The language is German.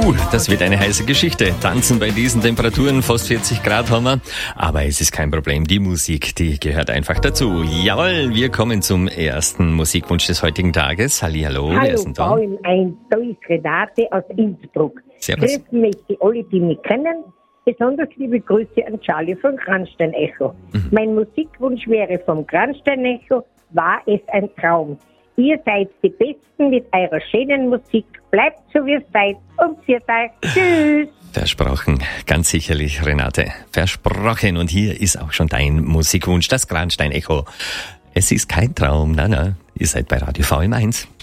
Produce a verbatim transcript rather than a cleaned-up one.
Puh, das wird eine heiße Geschichte. Tanzen bei diesen Temperaturen, fast vierzig Grad haben wir. Aber es ist kein Problem. Die Musik, die gehört einfach dazu. Jawohl, wir kommen zum ersten Musikwunsch des heutigen Tages. Hallihallo, wer ist denn da? Hallo, ein, da ist Renate aus Innsbruck. Servus. Grüßen möchte alle, die mich kennen. Besonders liebe Grüße an Charlie von Kranstein Echo. Mhm. Mein Musikwunsch wäre vom Kranstein Echo, war es ein Traum. Ihr seid die Besten mit eurer schönen Musik. Bleibt so wie ihr seid und ihr seid. Tschüss. Versprochen, ganz sicherlich, Renate. Versprochen. Und hier ist auch schon dein Musikwunsch, das Kranstein Echo. Es ist kein Traum, na na, ihr seid bei Radio V M eins.